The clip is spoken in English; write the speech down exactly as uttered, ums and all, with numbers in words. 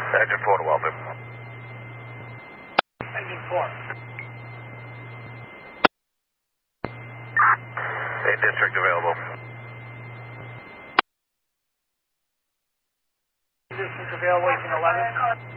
Engine four to Walter. Engine four. eight district available. Distance available, eighteen eleven.